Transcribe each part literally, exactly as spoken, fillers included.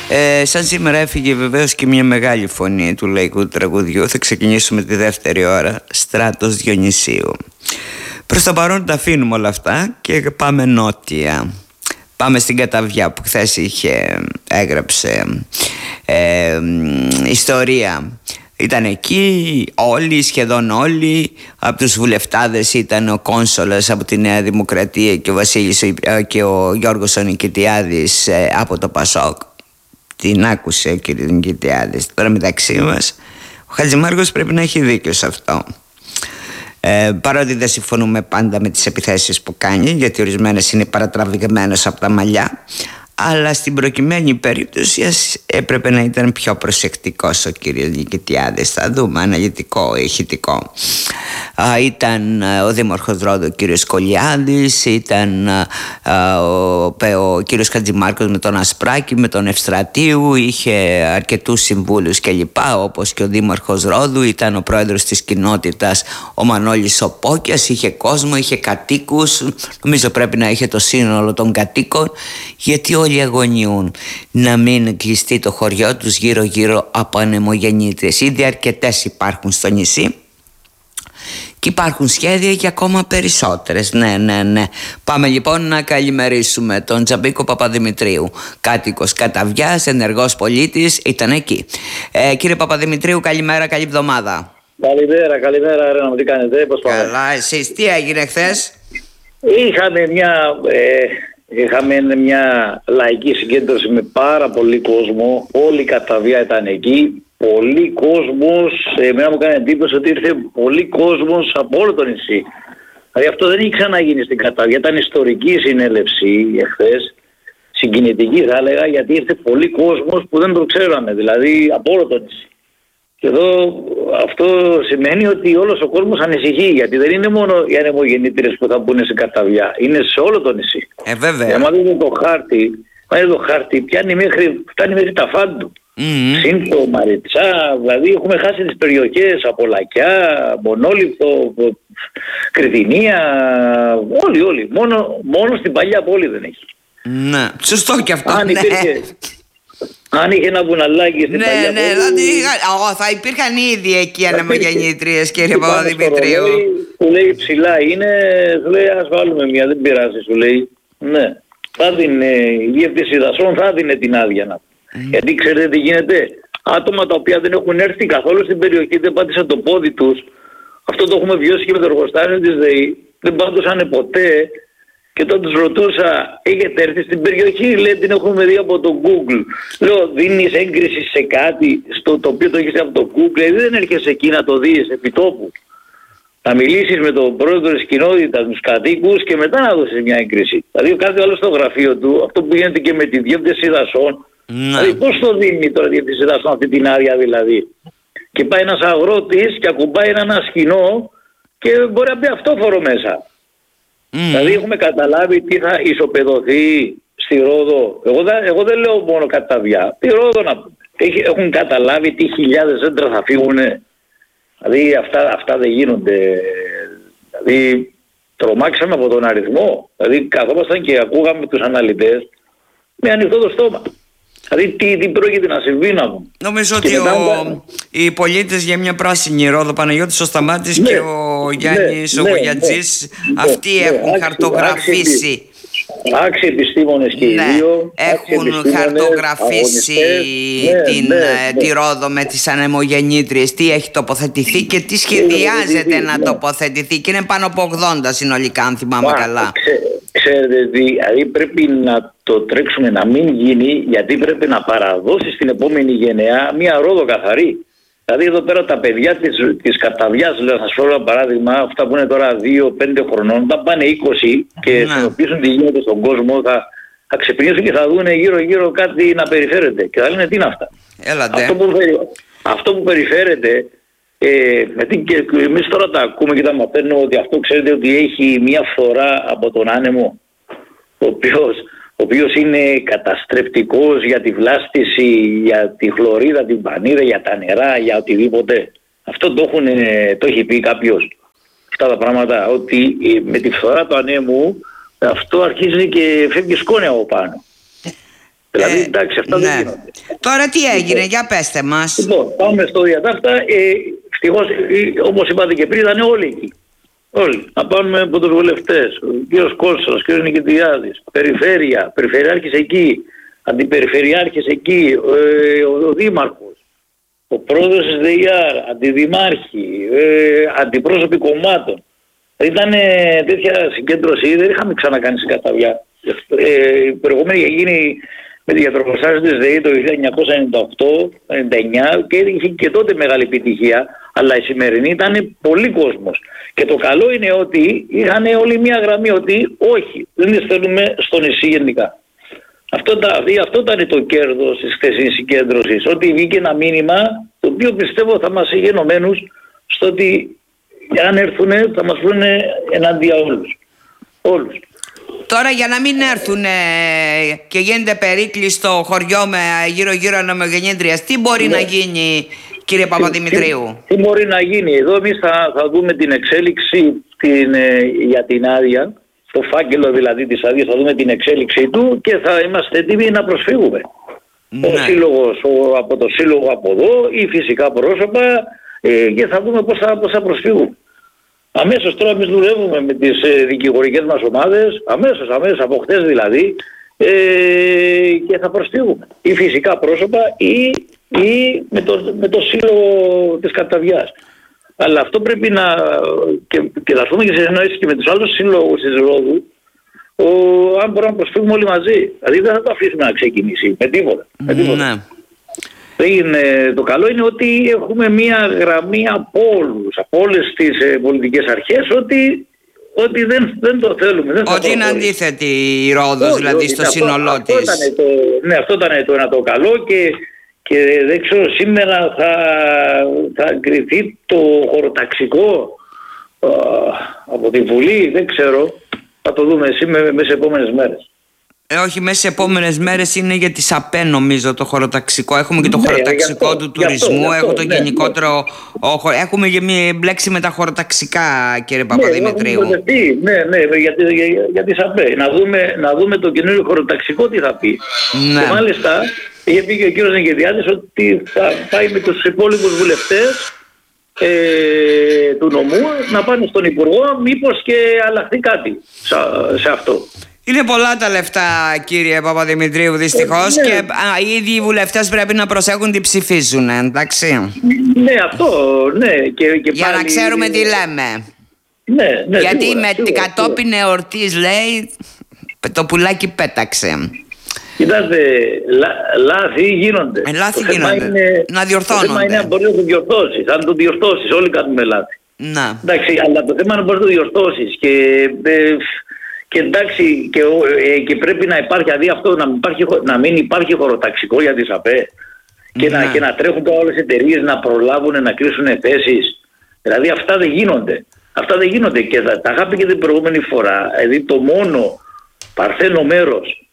Ε, σαν σήμερα έφυγε βεβαίως και μια μεγάλη φωνή του λαϊκού τραγουδιού. Θα ξεκινήσουμε τη δεύτερη ώρα. Στράτος Διονυσίου. Προς το παρόν τα αφήνουμε όλα αυτά και πάμε νότια. Πάμε στην Καταβιά που χθες είχε, έγραψε ε, ιστορία. Ήταν εκεί όλοι, σχεδόν όλοι. Από τους βουλευτάδες ήταν ο Κόνσολας από τη Νέα Δημοκρατία και ο Βασίλης και ο Γιώργος ο Νικητιάδης από το Πασόκ. Την άκουσε ο κ. Νικητιάδης. Τώρα μεταξύ μας ο Χατζημάρκος πρέπει να έχει δίκιο σε αυτό. Ε, παρότι δεν συμφωνούμε πάντα με τις επιθέσεις που κάνει, γιατί ορισμένες είναι παρατραβηγμένες από τα μαλλιά, αλλά στην προκειμένη περίπτωση έπρεπε να ήταν πιο προσεκτικός ο κύριος Νικητιάδης. Θα δούμε, αναλυτικό, ηχητικό. Α, ήταν ο δήμαρχος Ρόδου ο κύριος Κολιάδης, ήταν α, ο, ο κύριος Χατζημάρκος με τον Ασπράκη, με τον Ευστρατείου, είχε αρκετούς συμβούλους κλπ, όπως και ο δήμαρχος Ρόδου, ήταν ο πρόεδρος της κοινότητας ο Μανώλης ο Πόκιας, είχε κόσμο, είχε κατοίκους, νομίζω πρέπει να είχε το σύνολο των κατοίκων, γιατί όλοι αγωνιούν να μην κλειστεί το χωριό τους γύρω γύρω από ανεμογεννήτριες. Ήδη αρκετές υπάρχουν στο νησί και υπάρχουν σχέδια για ακόμα περισσότερες. Ναι, ναι, ναι. Πάμε λοιπόν να καλημερίσουμε τον Τζαμπίκο Παπαδημητρίου, κάτοικος Καταβιάς, ενεργός πολίτης, ήταν εκεί. Ε, κύριε Παπαδημητρίου, καλημέρα, καλή εβδομάδα. Καλημέρα, καλημέρα, ρε, να μου τι κάνετε, πώς πάμε. Καλά, εσείς τι έγινε χθες? Είχαμε μια... Ε... Είχαμε μια λαϊκή συγκέντρωση με πάρα πολύ κόσμο. Όλη η Καταβιά ήταν εκεί. Πολύ κόσμος. Εμένα μου κάνει εντύπωση ότι ήρθε πολύ κόσμος από όλο το νησί. Δηλαδή αυτό δεν είχε ξαναγίνει στην Καταβιά. Ήταν ιστορική συνέλευση εχθές. Συγκινητική θα έλεγα, γιατί ήρθε πολύ κόσμος που δεν το ξέραμε. Δηλαδή από όλο το νησί. Και εδώ αυτό σημαίνει ότι όλος ο κόσμος ανησυχεί, γιατί δεν είναι μόνο οι ανεμογεννήτριες που θα μπουν στην Καταβιά, είναι σε όλο το νησί. Ε, βέβαια. Αν δείτε το χάρτη, αν το χάρτη πιάνει μέχρι, φτάνει μέχρι τα Φάντου. Mm-hmm. Σύντο, Μαριτσά, δηλαδή έχουμε χάσει τις περιοχές από Λακιά, Μονόλιπτο, Κρητινία, όλοι, όλοι. Μόνο, μόνο στην παλιά πόλη δεν έχει. Ναι, σωστό και αυτό. Αν ναι. υπήρχε... Αν είχε ένα βουναλάκι στην ναι, παλιά ναι, πόλη... δηλαδή, oh, θα υπήρχαν ήδη εκεί ανεμογεννήτριες, κύριε Παπαδημητρίου. Σου λέει ψηλά είναι, σου λέει ας βάλουμε μια, δεν πειράζει, σου λέει. Ναι, θα δίνει, η Διεύθυνση Δασών θα δίνει την άδεια να. Mm. Γιατί ξέρετε τι γίνεται, άτομα τα οποία δεν έχουν έρθει καθόλου στην περιοχή, δεν πάτησαν το πόδι τους, αυτό το έχουμε βιώσει και με το εργοστάσιο της ΔΕΗ, δεν πάντωσαν ποτέ. Και όταν τους ρωτούσα, έχετε έρθει στην περιοχή, λέει την έχουμε δει από το Google. Λέω, δίνεις έγκριση σε κάτι στο το οποίο το έχεις από το Google, δηλαδή δεν έρχεσαι εκεί να το δεις επί τόπου. Να μιλήσεις με τον πρόεδρο της κοινότητας, με τους κατοίκους και μετά να δώσεις μια έγκριση. Δηλαδή κάθε άλλο στο γραφείο του, αυτό που γίνεται και με τη Διεύθυνση Δασών, δηλαδή πώς το δίνει τώρα η Διεύθυνση Δασών αυτή την άδεια δηλαδή. Και πάει ένας αγρότης και ακουμπάει έναν ασκηνό και μπορεί να μπει αυτόφορο μέσα. Mm. Δηλαδή έχουμε καταλάβει τι θα ισοπεδωθεί στη Ρόδο. Εγώ, δεν, εγώ δεν λέω μόνο Καταβιά. Τη Ρόδο να πούμε. Έχουν καταλάβει τι χιλιάδες δέντρα θα φύγουν. Δηλαδή αυτά, αυτά δεν γίνονται. Δηλαδή τρομάξαμε από τον αριθμό. Δηλαδή καθόμασταν και ακούγαμε τους αναλυτές με ανοιχτό το στόμα. Δηλαδή τι, τι πρόκειται να συμβεί να μου. Νομίζω ότι ο, μετά... οι πολίτες για μια πράσινη Ρόδο, Παναγιώτης ο Σταμάτης ναι, και ο Γιάννης ναι, ο Γογιατζής, ναι, αυτοί ναι, έχουν ναι, χαρτογραφήσει. Άξιοι επιστήμονες και οι ναι, δύο. Έχουν χαρτογραφήσει ναι, την, ναι, ναι. τη Ρόδο με τις ανεμογεννήτριες, τι έχει τοποθετηθεί και τι σχεδιάζεται ναι, να ναι. τοποθετηθεί. Και είναι πάνω από ογδόντα συνολικά, αν θυμάμαι Μα, καλά. Ξέ, ξέρετε, δηλαδή πρέπει να το τρέξουμε να μην γίνει, γιατί πρέπει να παραδώσει στην επόμενη γενεά μια Ρόδο καθαρή. Δηλαδή εδώ πέρα τα παιδιά της, της Καταβιάς, λέω, θα σας πω ένα παράδειγμα, αυτά που είναι τώρα δύο πέντε χρονών, θα πάνε είκοσι και συνειδητοποιήσουν τι γίνεται στον κόσμο, θα, θα ξυπνήσουν και θα δουν γύρω γύρω κάτι να περιφέρεται και θα λένε τι είναι αυτά. Αυτό που, αυτό που περιφέρεται, ε, γιατί και εμείς τώρα τα ακούμε και τα μαθαίνουμε ότι αυτό ξέρετε ότι έχει μια φορά από τον άνεμο, ο οποίος... ο οποίος είναι καταστρεπτικός για τη βλάστηση, για τη χλωρίδα, την πανίδα, για τα νερά, για οτιδήποτε. Αυτό το, έχουν, το έχει πει κάποιος. Αυτά τα πράγματα, ότι με τη φθορά του ανέμου αυτό αρχίζει και φεύγει σκόνη από πάνω. Δηλαδή, εντάξει, αυτά ναι. δεν γίνονται. Τώρα τι έγινε, για πέστε μας. Λοιπόν, πάμε στο διατάφτα. Ε, ευτυχώς, όπως είπατε και πριν, ήταν όλοι εκεί. Όλοι. Να πάρουμε από τους βουλευτές. Ο κ. Κώστας, ο κ. Νικητιάδης, περιφέρεια, περιφερειάρχης εκεί, αντιπεριφερειάρχης εκεί, ε, ο, ο δήμαρχος, ο πρόεδρος της ΔΕΙΑΡ, αντιδημάρχοι, ε, αντιπρόσωποι κομμάτων. Ήταν τέτοια συγκέντρωση, δεν είχαμε ξανακάνει στην Καταβιά. Ε, η προηγούμενη είχε γίνει με τη γιατροπροστάσιο της ΔΕΗ το χίλια εννιακόσια ενενήντα οκτώ ενενήντα εννιά και είχε και τότε μεγάλη επιτυχία, αλλά η σημερινή ήταν πολύ κόσμος. Και το καλό είναι ότι είχαν όλοι μια γραμμή ότι όχι, δεν τις θέλουμε στο νησί γενικά. Αυτό, τα, αυτό ήταν το κέρδος της χθεσινής συγκέντρωσης, ότι βγήκε ένα μήνυμα το οποίο πιστεύω θα μας είχε ενωμένους στο ότι αν έρθουν θα μας πούνε εναντία όλους. Όλους. Τώρα για να μην έρθουν ε, και γίνεται περίκλειστο στο χωριό με γύρω γύρω ανομογεννήτριας, τι μπορεί ναι. να γίνει, κύριε Παπαδημητρίου? Τι, τι μπορεί να γίνει? Εδώ εμείς θα, θα δούμε την εξέλιξη την, ε, για την άδεια, το φάκελο δηλαδή της άδειας, θα δούμε την εξέλιξη του και θα είμαστε έτοιμοι να προσφύγουμε. Ναι. Ο σύλλογος ο, από το σύλλογο από εδώ ή φυσικά πρόσωπα ε, και θα δούμε πώς θα, πώς θα προσφύγουμε. Αμέσως τώρα εμείς δουλεύουμε με τις ε, δικηγορικές μας ομάδες, αμέσως, αμέσως από χτες δηλαδή, ε, και θα προσφύγουμε. Ή φυσικά πρόσωπα ή, ή με, το, με το σύλλογο της Καταβιάς. Αλλά αυτό πρέπει να, και, και θα πούμε και σε συνεννόηση και με τους άλλους σύλλογους της Ρόδου, ο, αν μπορούμε να προσφύγουμε όλοι μαζί. Δηλαδή δεν θα το αφήσουμε να ξεκινήσει με τίποτα. Με τίποτα. Ναι. Είναι, το καλό είναι ότι έχουμε μία γραμμή από όλους, από όλες τις ε, πολιτικές αρχές, ότι, ότι δεν, δεν το θέλουμε. Δεν ότι είναι αντίθετη η Ρόδος, δηλαδή ότι, στο σύνολό της. Αυτό, ναι, αυτό ήταν το ένα το καλό και, και δεν ξέρω, σήμερα θα, θα εγκριθεί το χωροταξικό α, από τη Βουλή, δεν ξέρω, θα το δούμε σήμερα μέσα σε επόμενες μέρες. Ε, όχι, μέσα σε επόμενες μέρες είναι για τη ΣΑΠΕ νομίζω το χωροταξικό. Έχουμε και το ναι, χωροταξικό αυτό, του τουρισμού, αυτό, έχω το ναι, γενικότερο. Ναι. Ο, έχουμε μπλέξει με τα χωροταξικά, κύριε Παπαδημητρίου. Ναι, ναι, ναι, για, για, για τη ΣΑΠΕ. Να δούμε, να δούμε το καινούριο χωροταξικό τι θα πει. Ναι. Και μάλιστα είχε πει και ο κύριος Νικητιάδης ότι θα πάει με τους υπόλοιπους βουλευτές ε, του νομού να πάνε στον Υπουργό, μήπως και αλλάχθεί κάτι σε, σε αυτό. Είναι πολλά τα λεφτά, κύριε Παπαδημητρίου, δυστυχώς, ε, ναι. και α, οι ίδιοι οι βουλευτές πρέπει να προσέχουν τι ψηφίζουν, εντάξει. Ναι, αυτό, ναι. Και, και για πάλι... να ξέρουμε τι λέμε. Ναι, ναι. Γιατί σίγουρα, με σίγουρα, την κατόπιν εορτής, λέει, το πουλάκι πέταξε. Κοιτάτε, λά, λάθη γίνονται. Ε, λάθη το γίνονται. Είναι, να διορθώνονται. Το θέμα είναι αν μπορεί να το διορθώσεις. Αν το διορθώσεις, όλοι κάνουμε λάθη. Να. Εντάξει, αλλά το θέμα είναι αν μπορεί να το διορθώσεις. Και... Ε, Και εντάξει, και, ε, και πρέπει να υπάρχει, δηλαδή αυτό να μην υπάρχει, να μην υπάρχει χωροταξικό για τη ΣΑΠΕ και, να, και να τρέχουν τώρα όλες οι εταιρείες να προλάβουν να κλείσουν θέσεις. Δηλαδή αυτά δεν γίνονται. Αυτά δεν γίνονται και τα, τα είχα πει και την προηγούμενη φορά. Δηλαδή το μόνο παρθένο μέρος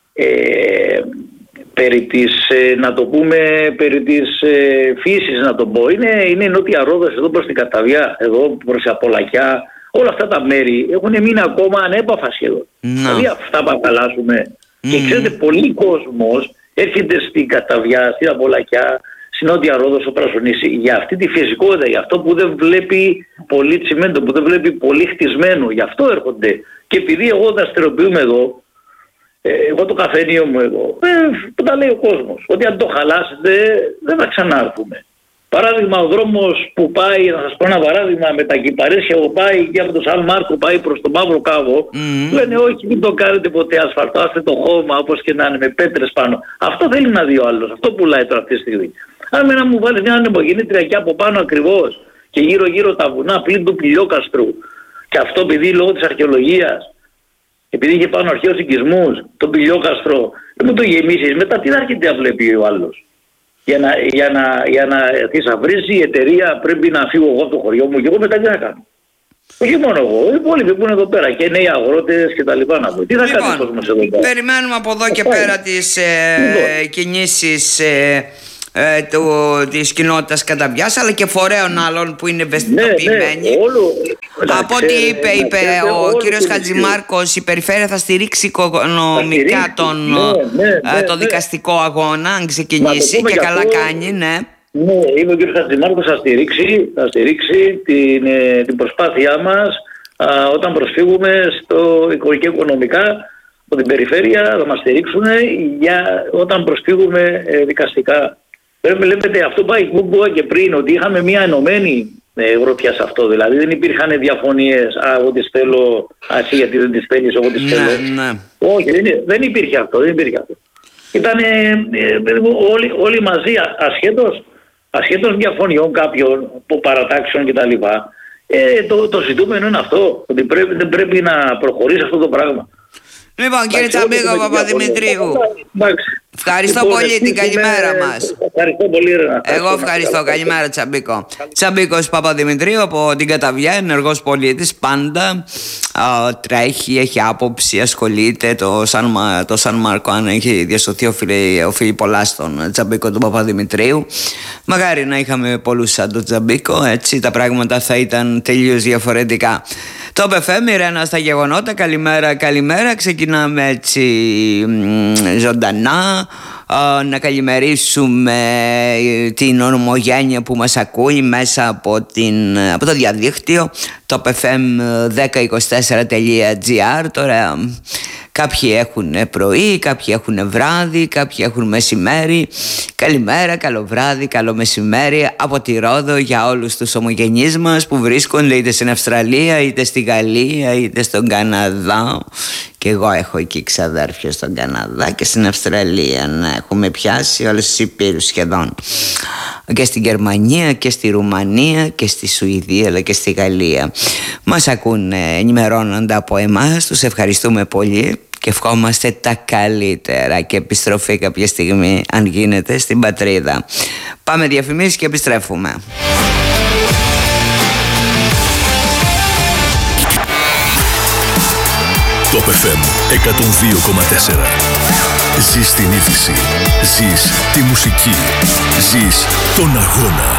ε, περί της, ε, να το πούμε, περί της ε, φύσης να το πω, είναι, είναι η Νότια Ρόδος εδώ προς την Καταβιά, εδώ προς την Απολακιά. Όλα αυτά τα μέρη έχουν μείνει ακόμα ανέπαφα σχεδόν. No. Δηλαδή αυτά που απαλλάσσουμε. Mm. Και ξέρετε, πολλοί κόσμος έρχεται στην Καταβιά, στην Απολακιά, στην Νότια Ρόδο, στο Πρασονήσι, για αυτή τη φυσικότητα, για αυτό που δεν βλέπει πολύ τσιμέντο, που δεν βλέπει πολύ χτισμένο. Γι' αυτό έρχονται. Και επειδή εγώ δραστηριοποιούμε εδώ, ε, εγώ το καφενείο μου εδώ, ε, που τα λέει ο κόσμος, ότι αν το χαλάσετε δεν θα ξανάρθουμε. Παράδειγμα, ο δρόμος που πάει, να σας πω ένα παράδειγμα, με τα Κυπαρίσια που πάει και από το Σαν Μάρκο πάει προς το Μαύρο Κάβο, mm. λένε όχι, μην το κάνετε ποτέ ασφαλτό, άστε το χώμα όπως και να είναι, με πέτρες πάνω. Αυτό θέλει να δει ο άλλος, αυτό πουλάει τώρα αυτή τη στιγμή. Αν να μου βάλει μια ανεμογεννήτρια και από πάνω ακριβώς και γύρω-γύρω τα βουνά πλην του Πηλιόκαστρου, και αυτό επειδή λόγω της αρχαιολογίας, επειδή είχε πάνω αρχαίους οικισμούς, τον Πηλιόκαστρο, δεν μου το γεμίσεις, μετά τι θα έρχεται να βλέπει ο άλλος. Για να, για να, για να θησαυρίσει η εταιρεία πρέπει να φύγω εγώ από το χωριό μου και εγώ μετά τι θα κάνω. Όχι μόνο εγώ, οι υπόλοιποι που είναι εδώ πέρα και νέοι αγρότες και τα λοιπά να πω. Τι θα λοιπόν, κάνει ο κόσμος εδώ πέρα. Περιμένουμε από εδώ και πέρα τις ε, λοιπόν. κινήσεις ε, ε, του, της κοινότητας Καταβιάς, αλλά και φορέων άλλων που είναι ευαισθητοποιημένοι. Ναι, ναι, όλο, από ό,τι είπε, είπε ο κύριος Χατζημάρκος, η περιφέρεια θα στηρίξει οικονομικά τον, ναι, ναι, ναι, το δικαστικό αγώνα, αν ξεκινήσει, και καλά αυτό, κάνει, ναι. Ναι, είπε ο κύριος Χατζημάρκος, θα στηρίξει, θα στηρίξει την, την προσπάθειά μας α, όταν προσφύγουμε στο και οικονομικά από την περιφέρεια, θα μας στηρίξουν για όταν προσφύγουμε ε, δικαστικά. Πρέπει να λέτε, αυτό πάει που και πριν, ότι είχαμε μια ενωμένη γροθιά σε αυτό. Δηλαδή δεν υπήρχαν διαφωνίες. Α, εγώ τις θέλω, α, εσύ γιατί δεν τις θέλεις, εγώ τις θέλω. Ναι, ναι. Όχι, δεν, δεν υπήρχε αυτό. Δεν υπήρχε αυτό. Ήταν ε, ε, όλοι, όλοι μαζί, ασχέτως, ασχέτως διαφωνιών κάποιων, παρατάξεων κτλ. Ε, το, το ζητούμενο είναι αυτό. Ότι πρέπει, δεν πρέπει να προχωρήσει αυτό το πράγμα. Λοιπόν, κύριε Τσαμπίκο Παπαδημητρίου, ευχαριστώ λοιπόν, πολύ, την καλημέρα μας. Ευχαριστώ πολύ, Ρένα. Εγώ ευχαριστώ, καλημέρα Τσαμπίκο. Τσαμπίκος Παπαδημητρίου από την Καταβιά, ενεργός πολίτης, πάντα α, τρέχει, έχει άποψη, ασχολείται. Το Σαν, το Σαν Μάρκο, αν έχει διασωθεί, οφείλει, οφείλει πολλά στον Τσαμπίκο του Παπαδημητρίου. Μακάρι να είχαμε πολλούς σαν τον Τσαμπίκο, έτσι τα πράγματα θα ήταν τελείως διαφορετικά. Το πεφέμ, η Ρένα στα γεγονότα, καλημέρα, καλημέρα. Ξεκινάμε έτσι ζωντανά. Να καλημερίσουμε την ομογένεια που μας ακούει μέσα από, την, από το διαδίκτυο, το πι εφ εμ δέκα είκοσι τέσσερα τελεία τζι άρ. Τώρα κάποιοι έχουν πρωί, κάποιοι έχουν βράδυ, κάποιοι έχουν μεσημέρι. Καλημέρα, καλό βράδυ, καλό μεσημέρι από τη Ρόδο για όλους τους ομογενείς μας που βρίσκονται είτε στην Αυστραλία, είτε στη Γαλλία, είτε στον Καναδά. Και εγώ έχω εκεί ξαδέρφια στον Καναδά και στην Αυστραλία. Να έχουμε πιάσει όλες τις υπήρους σχεδόν. Και στην Γερμανία και στη Ρουμανία και στη Σουηδία, αλλά και στη Γαλλία. Μας ακούνε, ενημερώνονται από εμάς. Τους ευχαριστούμε πολύ και ευχόμαστε τα καλύτερα και επιστροφή κάποια στιγμή, αν γίνεται, στην πατρίδα. Πάμε διαφημίσεις και επιστρέφουμε. Το πι εφ εμ εκατόν δύο κόμμα τέσσερα. Ζεις την είδηση. Ζεις τη μουσική. Ζεις τον αγώνα.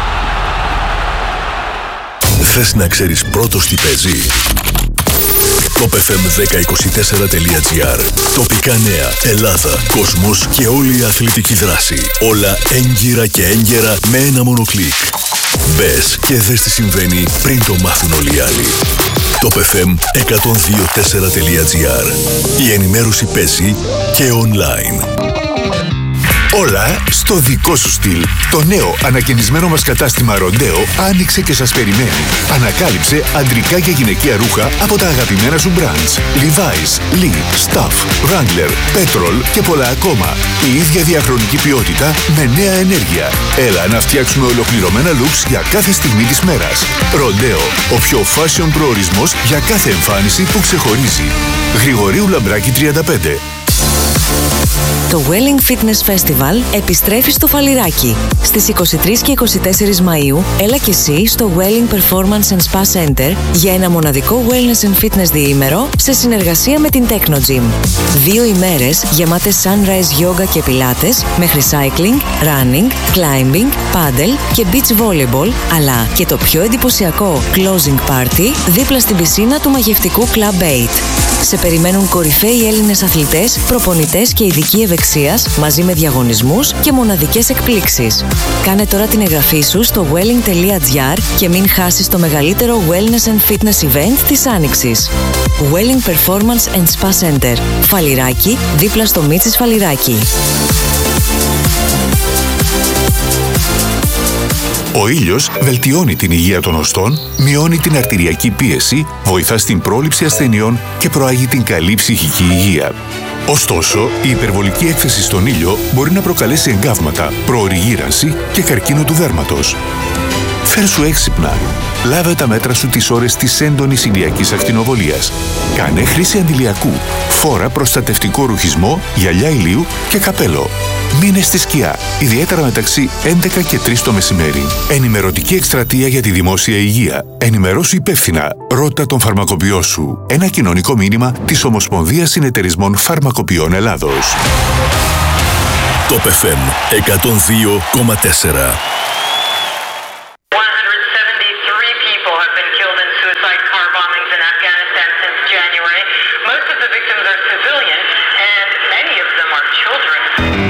Θες να ξέρεις πρώτος τι παίζει? Το πι εφ εμ δέκα είκοσι τέσσερα τελεία τζι άρ. Τοπικά νέα, Ελλάδα, κόσμος και όλη η αθλητική δράση. Όλα έγκυρα και έγκαιρα με ένα μόνο κλικ. Μπες και δες τι συμβαίνει πριν το μάθουν όλοι οι άλλοι. Το πι εφ εμ εκατόν δύο κόμμα τέσσερα τελεία τζι άρ. Η ενημέρωση παίζει και online. Όλα στο δικό σου στυλ. Το νέο ανακαινισμένο μας κατάστημα Ροντέο άνοιξε και σας περιμένει. Ανακάλυψε αντρικά και γυναικεία ρούχα από τα αγαπημένα σου brands. Levi's, Lee, Stuff, Wrangler, Petrol και πολλά ακόμα. Η ίδια διαχρονική ποιότητα με νέα ενέργεια. Έλα να φτιάξουμε ολοκληρωμένα looks για κάθε στιγμή της μέρας. Ροντέο, ο πιο fashion προορισμός για κάθε εμφάνιση που ξεχωρίζει. Γρηγορίου Λαμπράκη τριάντα πέντε. Το Welling Fitness Festival επιστρέφει στο Φαλιράκι. Στις είκοσι τρεις και είκοσι τέσσερις Μαΐου, έλα και εσύ στο Welling Performance and Spa Center για ένα μοναδικό Wellness and Fitness διήμερο σε συνεργασία με την Techno Gym. Δύο ημέρες γεμάτες Sunrise Yoga και Pilates, μέχρι cycling, running, climbing, paddle και beach volleyball, αλλά και το πιο εντυπωσιακό closing party δίπλα στην πισίνα του μαγευτικού Club eight. Σε περιμένουν κορυφαίοι Έλληνες αθλητές, προπονητές και ειδικοί ευεξίας μαζί με διαγωνισμούς και μοναδικές εκπλήξεις. Κάνε τώρα την εγγραφή σου στο welling τελεία τζι άρ και μην χάσεις το μεγαλύτερο wellness and fitness event της Άνοιξης. Welling Performance and Spa Center. Φαλιράκι, δίπλα στο Μίτσης Φαλιράκι. Ο ήλιος βελτιώνει την υγεία των οστών, μειώνει την αρτηριακή πίεση, βοηθά στην πρόληψη ασθενειών και προάγει την καλή ψυχική υγεία. Ωστόσο, η υπερβολική έκθεση στον ήλιο μπορεί να προκαλέσει εγκάβματα, προωρή γύρανση και καρκίνο του δέρματος. Φέρσου έξυπνα. Λάβε τα μέτρα σου τις ώρες της έντονης ηλιακής ακτινοβολίας. Κάνε χρήση αντιλιακού. Φόρα προστατευτικό ρουχισμό, γυαλιά ηλίου και καπέλο. Μείνε στη σκιά, ιδιαίτερα μεταξύ έντεκα και τρεις το μεσημέρι. Ενημερωτική εκστρατεία για τη δημόσια υγεία. Ενημερώσου υπεύθυνα. Ρώτα τον φαρμακοποιό σου. Ένα κοινωνικό μήνυμα της Ομοσπονδίας Συνεταιρισμών Φαρμακοποιών Ελλάδος. Top εφ εμ εκατόν δύο κόμμα τέσσερα.